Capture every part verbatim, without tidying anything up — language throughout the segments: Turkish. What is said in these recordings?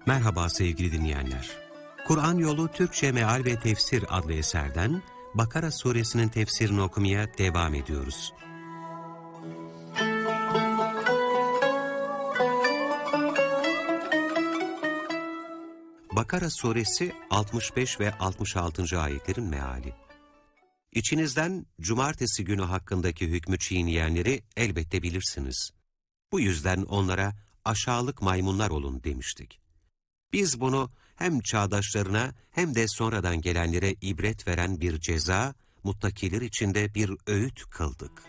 Merhaba sevgili dinleyenler. Kur'an Yolu Türkçe Meal ve Tefsir adlı eserden Bakara suresinin tefsirini okumaya devam ediyoruz. Bakara suresi altmış beş ve altmış altıncı ayetlerin meali. İçinizden cumartesi günü hakkındaki hükmü çiğneyenleri elbette bilirsiniz. Bu yüzden onlara aşağılık maymunlar olun demiştik. Biz bunu hem çağdaşlarına hem de sonradan gelenlere ibret veren bir ceza, muttakiler için de bir öğüt kıldık.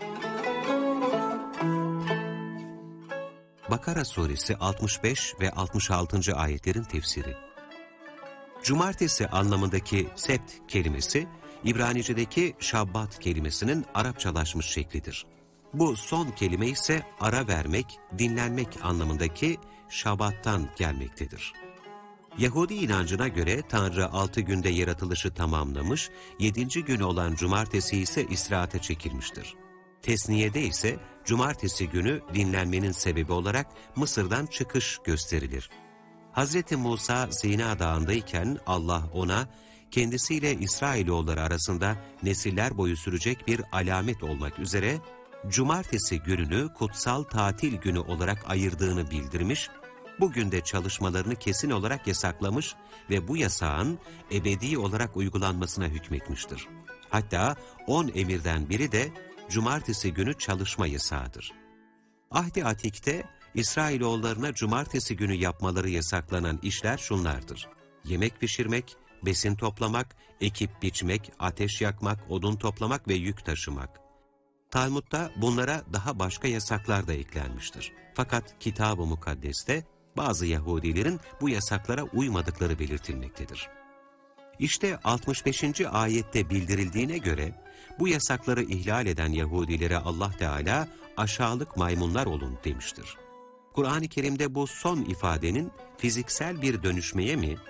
Bakara suresi altmış beş ve altmış altıncı ayetlerin tefsiri. Cumartesi anlamındaki sebt kelimesi, İbranice'deki şabbat kelimesinin Arapçalaşmış şeklidir. Bu son kelime ise ara vermek, dinlenmek anlamındaki şabattan gelmektedir. Yahudi inancına göre Tanrı altı günde yaratılışı tamamlamış, yedinci günü olan cumartesi ise istirahate çekilmiştir. Tesniye'de ise cumartesi günü dinlenmenin sebebi olarak Mısır'dan çıkış gösterilir. Hazreti Musa Sina Dağı'ndayken Allah ona kendisiyle İsrailoğulları arasında nesiller boyu sürecek bir alamet olmak üzere cumartesi gününü kutsal tatil günü olarak ayırdığını bildirmiş, bugün de çalışmalarını kesin olarak yasaklamış ve bu yasağın ebedi olarak uygulanmasına hükmetmiştir. Hatta on emirden biri de cumartesi günü çalışma yasağıdır. Ahd-i Atik'te İsrailoğullarına cumartesi günü yapmaları yasaklanan işler şunlardır: yemek pişirmek, besin toplamak, ekip biçmek, ateş yakmak, odun toplamak ve yük taşımak. Talmud'da bunlara daha başka yasaklar da eklenmiştir. Fakat Kitab-ı Mukaddes'te bazı Yahudilerin bu yasaklara uymadıkları belirtilmektedir. İşte altmış beşinci ayette bildirildiğine göre bu yasakları ihlal eden Yahudilere Allah Teala aşağılık maymunlar olun demiştir. Kur'an-ı Kerim'de bu son ifadenin fiziksel bir dönüşmeye mi